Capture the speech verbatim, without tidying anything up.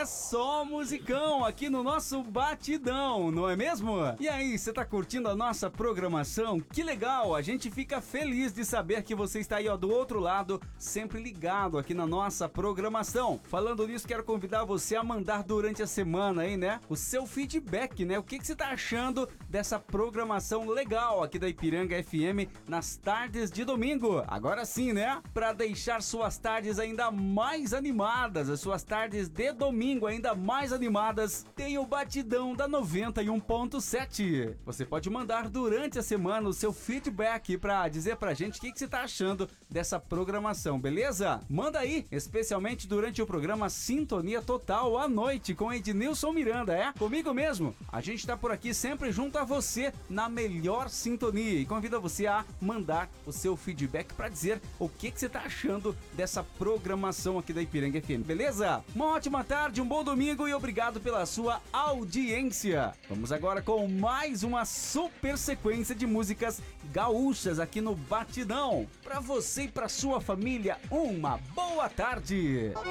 é só musicão aqui no nosso Batidão, não é mesmo? E aí, você tá curtindo a nossa programação? Que legal, a gente fica feliz de saber que você está aí ó, do outro lado, sempre ligado aqui na nossa programação. Falando nisso, quero convidar você a mandar durante a semana aí, né, o seu feedback, né? O que, que você tá achando dessa programação legal aqui da Ipiranga F M nas tardes de domingo? Agora sim, né? Para deixar suas tardes ainda mais animadas, as suas tardes de domingo ainda mais animadas, tem o Batidão da noventa e um ponto sete. Você pode mandar durante a semana o seu feedback para dizer pra gente o que, que você tá achando dessa programação, beleza? Manda aí, especialmente durante o programa Sintonia Total à noite com Ednilson Miranda, é? Comigo mesmo. A gente tá por aqui sempre junto a você na melhor sintonia e convida você a mandar o seu feedback para dizer o que, que você tá achando dessa programação aqui da Ipiranga F M, beleza? Uma ótima tarde, um bom domingo e obrigado pela sua audiência. Vamos agora com mais uma super sequência de músicas gaúchas aqui no Batidão. Para você e para sua família, uma boa tarde.